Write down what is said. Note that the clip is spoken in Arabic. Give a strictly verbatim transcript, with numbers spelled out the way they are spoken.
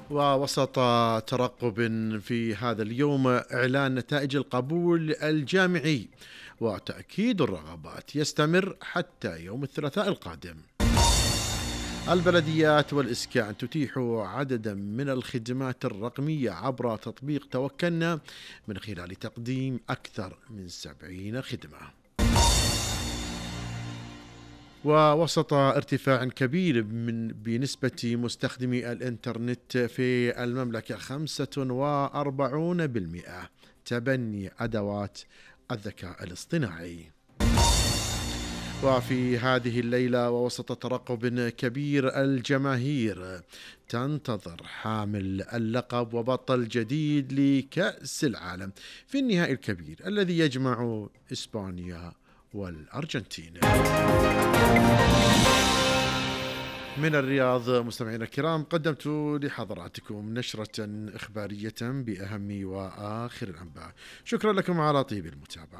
ووسط ترقب في هذا اليوم إعلان نتائج القبول الجامعي وتأكيد الرغبات يستمر حتى يوم الثلاثاء القادم. البلديات والإسكان تتيح عددا من الخدمات الرقمية عبر تطبيق توكلنا من خلال تقديم أكثر من سبعين خدمة. ووسط ارتفاع كبير من بنسبة مستخدمي الإنترنت في المملكة خمسة وأربعين بالمئة تبني أدوات الذكاء الاصطناعي. وفي هذه الليلة ووسط ترقب كبير الجماهير تنتظر حامل اللقب وبطل جديد لكأس العالم في النهائي الكبير الذي يجمع إسبانيا والأرجنتين. من الرياض مستمعينا الكرام قدمت لحضراتكم نشرة إخبارية بأهم وآخر الأنباء. شكرا لكم على طيب المتابعة.